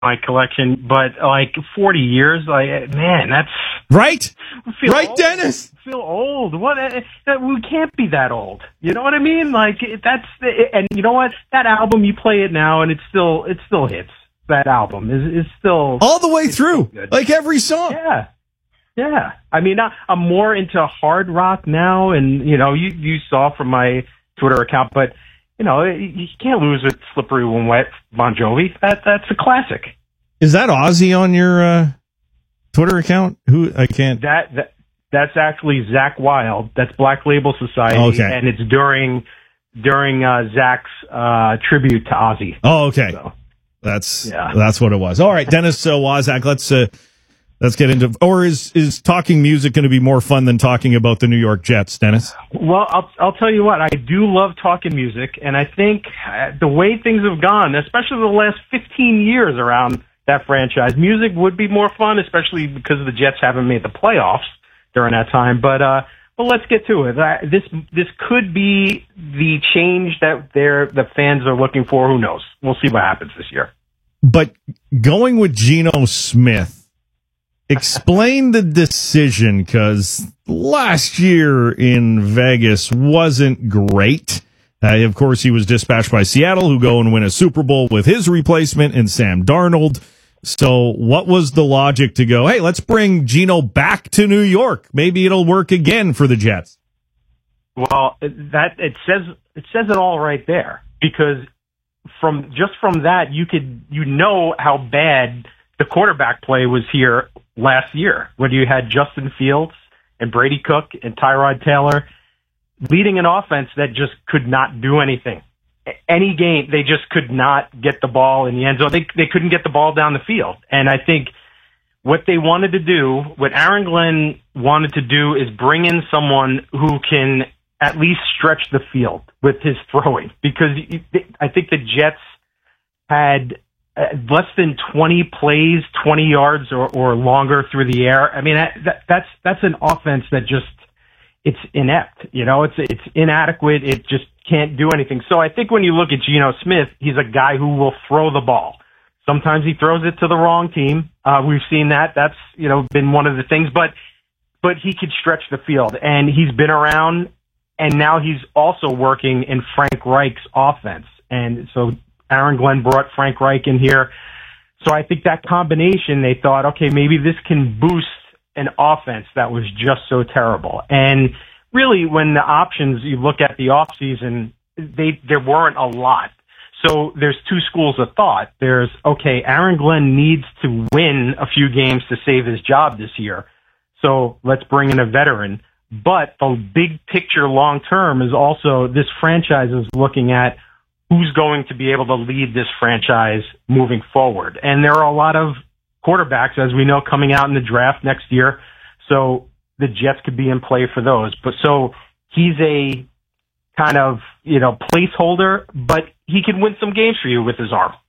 my collection, but like 40 years, man, that's right. Right, old. Dennis. I feel old. What? We can't be that old. You know what I mean? Like and you know what? That album, you play it now, and it still hits. That album is still all the way through, like every song. Yeah. I mean, I'm more into hard rock now, and you saw from my Twitter account, but you can't lose with Slippery When Wet, Bon Jovi. That's a classic. Is that Ozzy on your Twitter account? Who I can't. That's actually Zach Wild. That's Black Label Society, and it's during Zach's tribute to Ozzy. Oh, okay. So, that's what it was. All right, Dennis Waszak, let's get into. Or is talking music going to be more fun than talking about the New York Jets, Dennis? Well, I'll tell you what. I do love talking music, and I think the way things have gone, especially the last 15 years around that franchise, music would be more fun, especially because the Jets haven't made the playoffs during that time. But let's get to it. This could be the change that the fans are looking for. Who knows? We'll see what happens this year. But going with Geno Smith, explain the decision, because last year in Vegas wasn't great. Of course, he was dispatched by Seattle, who go and win a Super Bowl with his replacement in Sam Darnold. So what was the logic to go, hey, let's bring Geno back to New York? Maybe it'll work again for the Jets. Well, it says it all right there, because from that you know how bad the quarterback play was here last year, when you had Justin Fields and Brady Cook and Tyrod Taylor leading an offense that just could not do anything. Any game, they just could not get the ball in the end zone. They couldn't get the ball down the field. And I think what they wanted to do, what Aaron Glenn wanted to do, is bring in someone who can at least stretch the field with his throwing. Because I think the Jets had less than 20 plays, 20 yards or longer through the air. I mean, that's an offense that just, it's inept. It's inadequate. It just can't do anything. So I think when you look at Geno Smith, he's a guy who will throw the ball. Sometimes he throws it to the wrong team. We've seen that. That's, been one of the things, but he could stretch the field, and he's been around, and now he's also working in Frank Reich's offense. And so Aaron Glenn brought Frank Reich in here. So I think that combination, they thought, okay, maybe this can boost an offense that was just so terrible. And really, when the options, you look at the offseason, there weren't a lot. So there's two schools of thought. There's, okay, Aaron Glenn needs to win a few games to save his job this year, so let's bring in a veteran. But the big picture long term is also, this franchise is looking at who's going to be able to lead this franchise moving forward. And there are a lot of quarterbacks, as we know, coming out in the draft next year. So the Jets could be in play for those. But so he's a kind of, placeholder, but he can win some games for you with his arm.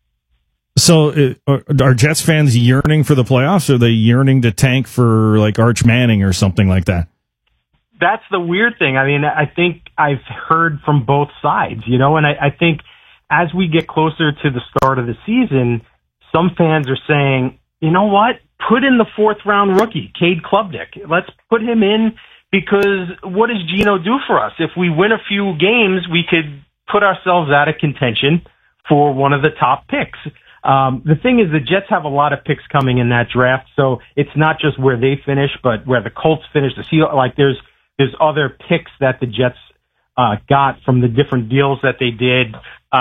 So are Jets fans yearning for the playoffs, or are they yearning to tank for like Arch Manning or something like that? That's the weird thing. I mean, I think I've heard from both sides, and I think as we get closer to the start of the season, some fans are saying, you know what? Put in the fourth-round rookie, Cade Klubnik. Let's put him in, because what does Geno do for us? If we win a few games, we could put ourselves out of contention for one of the top picks. The thing is, the Jets have a lot of picks coming in that draft, so it's not just where they finish, but where the Colts finish. The Seahawks, like there's other picks that the Jets got from the different deals that they did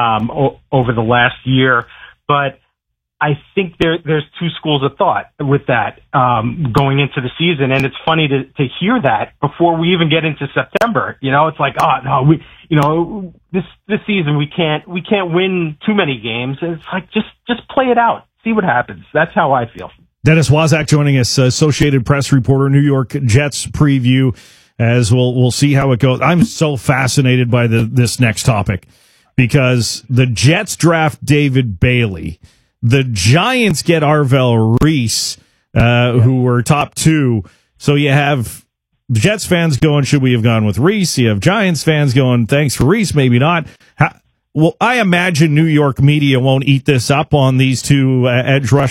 over the last year. But I think there's two schools of thought with that going into the season, and it's funny to hear that before we even get into September. It's like, oh no, this season we can't win too many games. And it's like, just play it out, see what happens. That's how I feel. Dennis Waszak joining us, Associated Press reporter, New York Jets preview. As we'll see how it goes. I'm so fascinated by this next topic, because the Jets draft David Bailey. The Giants get Arvell Reese, who were top two. So you have the Jets fans going, should we have gone with Reese? You have Giants fans going, thanks for Reese, maybe not. Well, I imagine New York media won't eat this up on these two edge rushers.